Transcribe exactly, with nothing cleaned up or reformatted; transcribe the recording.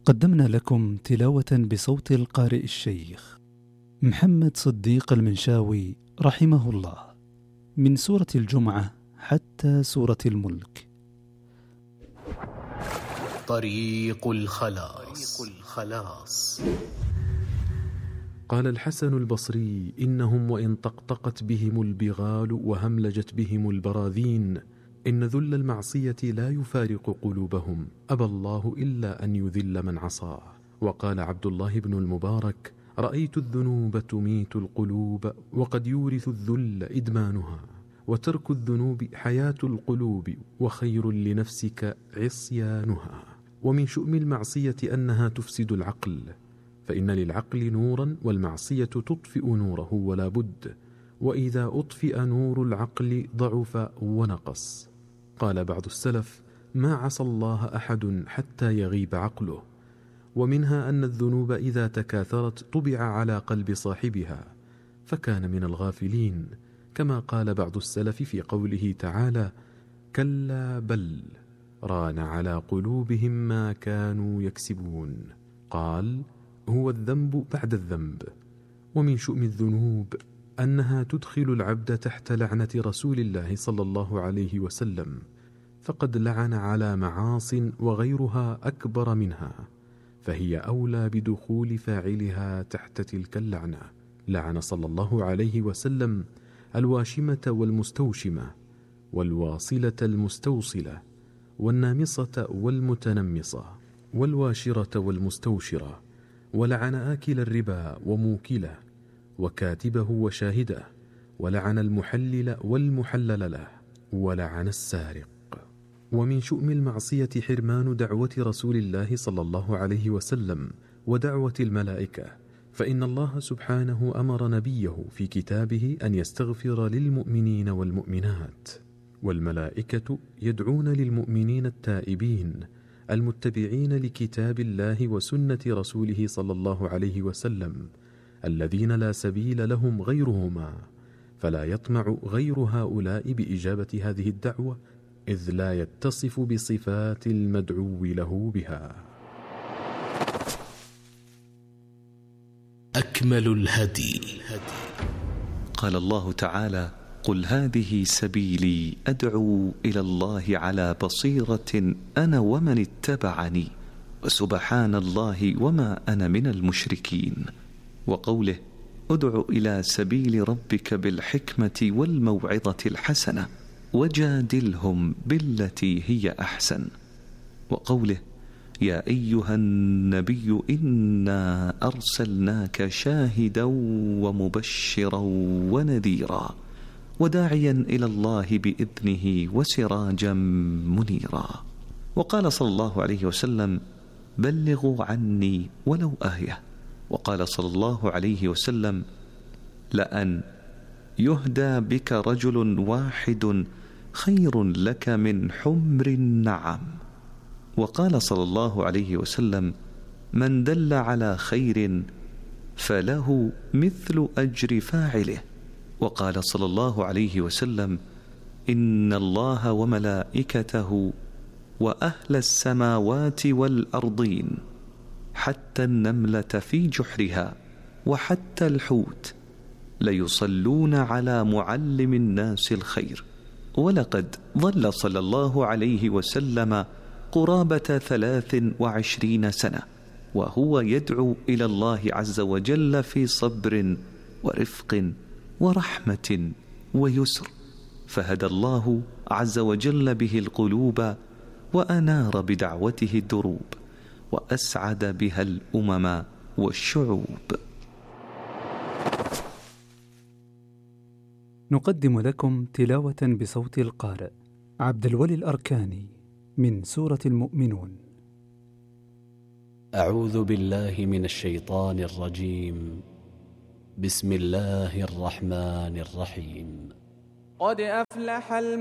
قدمنا لكم تلاوة بصوت القارئ الشيخ محمد صديق المنشاوي رحمه الله من سورة الجمعة حتى سورة الملك. طريق الخلاص, طريق الخلاص. قال الحسن البصري: إنهم وإن طقطقت بهم البغال وهملجت بهم البراذين، إن ذل المعصية لا يفارق قلوبهم، أبى الله إلا أن يذل من عصاه. وقال عبد الله بن المبارك: رأيت الذنوب تميت القلوب، وقد يورث الذل إدمانها، وترك الذنوب حياة القلوب، وخير لنفسك عصيانها. ومن شؤم المعصية أنها تفسد العقل، فإن للعقل نورا والمعصية تطفئ نوره ولا بد، وإذا أطفئ نور العقل ضعف ونقص. قال بعض السلف: ما عصى الله أحد حتى يغيب عقله. ومنها أن الذنوب إذا تكاثرت طبع على قلب صاحبها فكان من الغافلين، كما قال بعض السلف في قوله تعالى: كلا بل ران على قلوبهم ما كانوا يكسبون. قال: هو الذنب بعد الذنب. ومن شؤم الذنوب أنها تدخل العبد تحت لعنة رسول الله صلى الله عليه وسلم، فقد لعن على معاص وغيرها أكبر منها، فهي أولى بدخول فاعلها تحت تلك اللعنة. لعن صلى الله عليه وسلم الواشمة والمستوشمة، والواصلة المستوصلة، والنامصة والمتنمصة، والواشرة والمستوشرة، ولعن آكل الربا وموكله، وكاتبه وشاهده، ولعن المحلل والمحلل له، ولعن السارق. ومن شؤم المعصية حرمان دعوة رسول الله صلى الله عليه وسلم ودعوة الملائكة، فإن الله سبحانه أمر نبيه في كتابه أن يستغفر للمؤمنين والمؤمنات، والملائكة يدعون للمؤمنين التائبين المتبعين لكتاب الله وسنة رسوله صلى الله عليه وسلم، الذين لا سبيل لهم غيرهما، فلا يطمع غير هؤلاء بإجابة هذه الدعوة، إذ لا يتصف بصفات المدعو له بها. أكمل الهدي. قال الله تعالى: قل هذه سبيلي أدعو إلى الله على بصيرة أنا ومن اتبعني وسبحان الله وما أنا من المشركين. وقوله: ادع إلى سبيل ربك بالحكمة والموعظة الحسنة وجادلهم بالتي هي أحسن. وقوله: يا أيها النبي إنا أرسلناك شاهدا ومبشرا ونذيرا وداعيا إلى الله بإذنه وسراجا منيرا. وقال صلى الله عليه وسلم: بلغوا عني ولو آية. وقال صلى الله عليه وسلم: لأن يهدى بك رجل واحد خير لك من حمر النعم. وقال صلى الله عليه وسلم: من دل على خير فله مثل أجر فاعله. وقال صلى الله عليه وسلم: إن الله وملائكته وأهل السماوات والأرضين حتى النملة في جحرها وحتى الحوت ليصلون على معلم الناس الخير. ولقد ظل صلى الله عليه وسلم قرابة ثلاث وعشرين سنة وهو يدعو إلى الله عز وجل في صبر ورفق ورحمة ويسر، فهدى الله عز وجل به القلوب، وأنار بدعوته الدروب، وأسعد بها الأمم والشعوب. نقدم لكم تلاوة بصوت القارئ عبد الولي الأركاني من سورة المؤمنون. أعوذ بالله من الشيطان الرجيم. بسم الله الرحمن الرحيم. قد أفلح